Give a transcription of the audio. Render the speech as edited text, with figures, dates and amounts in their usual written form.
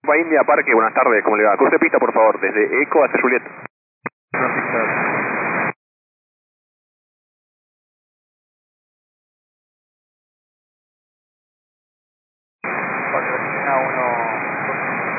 India Parque, buenas tardes, ¿cómo le va? Cruce pista, por favor, desde Eco hasta Juliet. Patrocina 1